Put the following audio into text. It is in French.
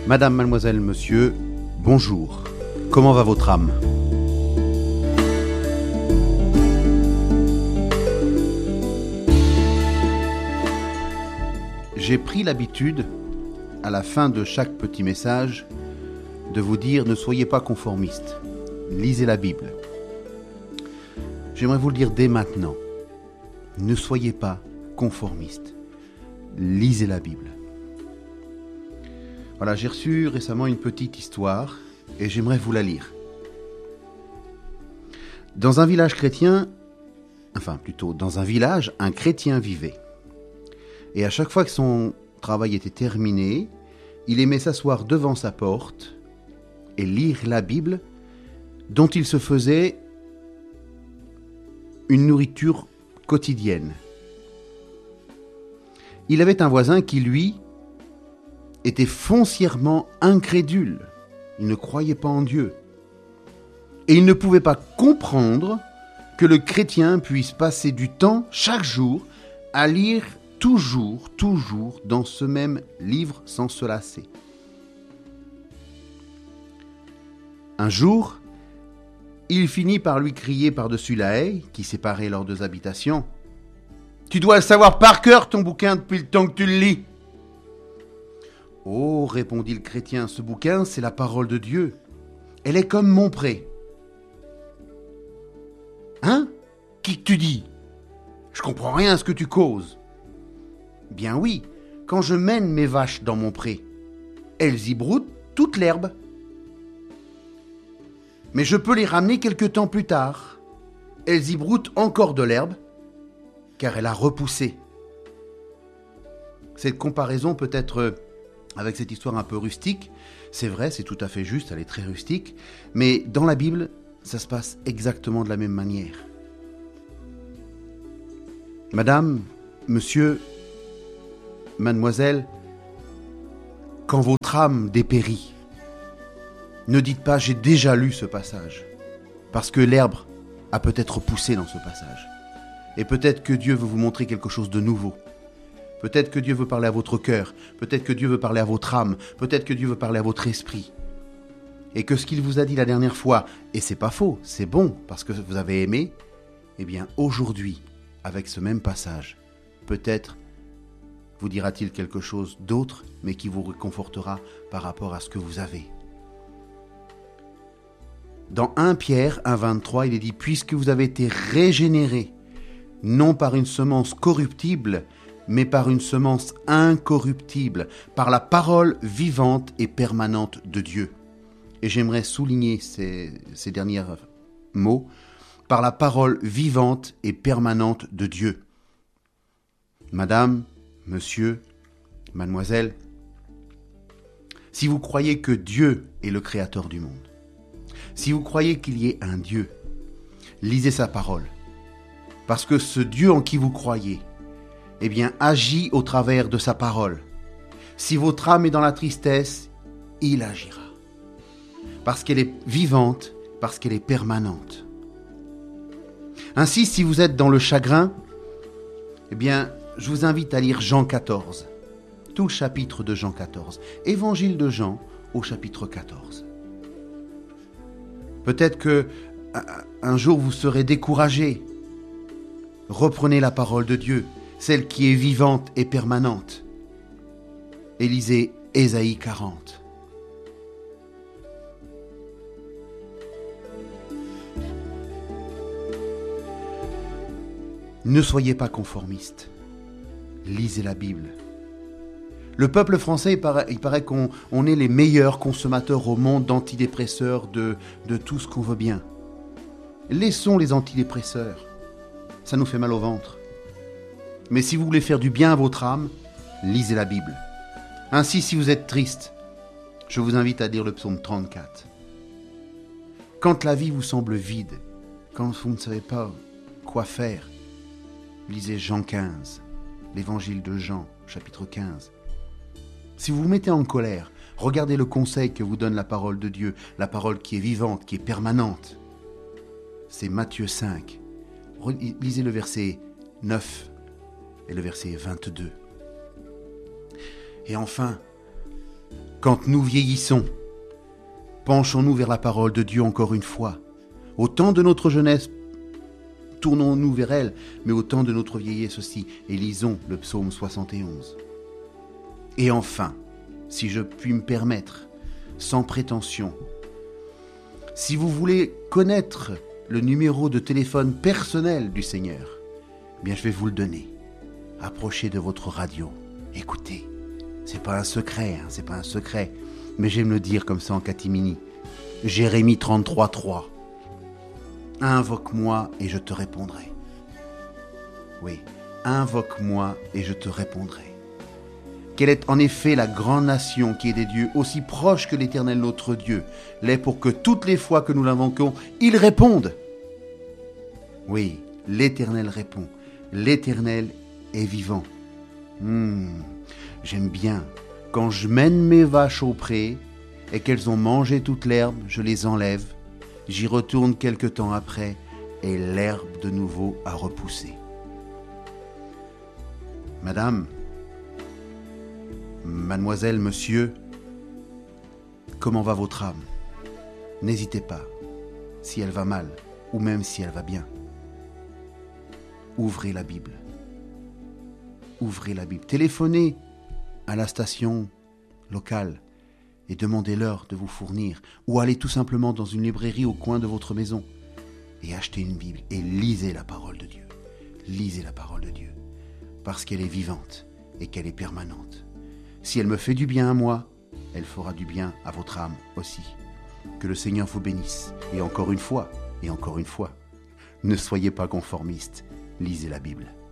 Madame, mademoiselle, monsieur, bonjour. Comment va votre âme ? J'ai pris l'habitude, à la fin de chaque petit message, de vous dire ne soyez pas conformistes, lisez la Bible. J'aimerais vous le dire dès maintenant, ne soyez pas conformistes, lisez la Bible. Voilà, j'ai reçu récemment une petite histoire et j'aimerais vous la lire. Dans un village chrétien, un chrétien vivait. Et à chaque fois que son travail était terminé, il aimait s'asseoir devant sa porte et lire la Bible dont il se faisait une nourriture quotidienne. Il avait un voisin qui, lui, était foncièrement incrédule. Il ne croyait pas en Dieu. Et il ne pouvait pas comprendre que le chrétien puisse passer du temps chaque jour à lire toujours dans ce même livre sans se lasser. Un jour, il finit par lui crier par-dessus la haie qui séparait leurs deux habitations. « Tu dois le savoir par cœur, ton bouquin, depuis le temps que tu le lis. » « Oh, répondit le chrétien, ce bouquin, c'est la parole de Dieu. Elle est comme mon pré. »« Hein ? Qui que tu dis ? Je comprends rien à ce que tu causes. » »« Bien oui, quand je mène mes vaches dans mon pré, elles y broutent toute l'herbe. Mais je peux les ramener quelque temps plus tard. Elles y broutent encore de l'herbe, car elle a repoussé. » Cette comparaison peut être avec cette histoire un peu rustique. C'est vrai, c'est tout à fait juste, elle est très rustique. Mais dans la Bible, ça se passe exactement de la même manière. Madame, monsieur, mademoiselle, quand votre âme dépérit, ne dites pas « j'ai déjà lu ce passage », parce que l'herbe a peut-être poussé dans ce passage. Et peut-être que Dieu veut vous montrer quelque chose de nouveau. Peut-être que Dieu veut parler à votre cœur, peut-être que Dieu veut parler à votre âme, peut-être que Dieu veut parler à votre esprit. Et que ce qu'il vous a dit la dernière fois, et c'est pas faux, c'est bon, parce que vous avez aimé, eh bien aujourd'hui, avec ce même passage, peut-être vous dira-t-il quelque chose d'autre, mais qui vous réconfortera par rapport à ce que vous avez. Dans 1 Pierre 1,23, il est dit « Puisque vous avez été régénérés, non par une semence corruptible, mais par une semence incorruptible, par la parole vivante et permanente de Dieu. » Et j'aimerais souligner ces derniers mots, par la parole vivante et permanente de Dieu. Madame, monsieur, mademoiselle, si vous croyez que Dieu est le créateur du monde, si vous croyez qu'il y ait un Dieu, lisez sa parole. Parce que ce Dieu en qui vous croyez, eh bien, agit au travers de sa parole. Si votre âme est dans la tristesse, il agira. Parce qu'elle est vivante, parce qu'elle est permanente. Ainsi, si vous êtes dans le chagrin, eh bien, je vous invite à lire Jean 14, tout le chapitre de Jean 14, Évangile de Jean au chapitre 14. Peut-être que un jour vous serez découragé. Reprenez la parole de Dieu, celle qui est vivante et permanente. Et lisez Ésaïe 40. Ne soyez pas conformistes. Lisez la Bible. Le peuple français, il paraît qu'on est les meilleurs consommateurs au monde d'antidépresseurs, de tout ce qu'on veut bien. Laissons les antidépresseurs. Ça nous fait mal au ventre. Mais si vous voulez faire du bien à votre âme, lisez la Bible. Ainsi, si vous êtes triste, je vous invite à lire le psaume 34. Quand la vie vous semble vide, quand vous ne savez pas quoi faire, lisez Jean 15, l'évangile de Jean, chapitre 15. Si vous vous mettez en colère, regardez le conseil que vous donne la parole de Dieu, la parole qui est vivante, qui est permanente. C'est Matthieu 5. Lisez le verset 9 et le verset 22. Et enfin, Quand nous vieillissons, penchons-nous vers la parole de Dieu encore une fois. Au temps de notre jeunesse, tournons-nous vers elle, mais au temps de notre vieillesse aussi, et lisons le psaume 71. Et enfin, si je puis me permettre, sans prétention, si vous voulez connaître le numéro de téléphone personnel du Seigneur, eh bien je vais vous le donner. Approchez de votre radio, écoutez. C'est pas un secret, c'est pas un secret, mais j'aime le dire comme ça en catimini. Jérémie 33:3. Invoque-moi et je te répondrai. Oui, invoque-moi et je te répondrai. Quelle est en effet la grande nation qui est des dieux, aussi proche que l'Éternel notre Dieu, l'est pour que toutes les fois que nous l'invoquons, il réponde. Oui, l'Éternel répond. L'Éternel est vivant. J'aime bien. Quand je mène mes vaches au pré et qu'elles ont mangé toute l'herbe, je les enlève. J'y retourne quelque temps après et l'herbe de nouveau a repoussé. Madame, mademoiselle, monsieur, comment va votre âme? N'hésitez pas, si elle va mal ou même si elle va bien. Ouvrez la Bible. Ouvrez la Bible. Téléphonez à la station locale et demandez-leur de vous fournir, ou allez tout simplement dans une librairie au coin de votre maison et achetez une Bible et lisez la parole de Dieu. Lisez la parole de Dieu, parce qu'elle est vivante et qu'elle est permanente. Si elle me fait du bien à moi, elle fera du bien à votre âme aussi. Que le Seigneur vous bénisse. Et encore une fois, ne soyez pas conformistes, lisez la Bible.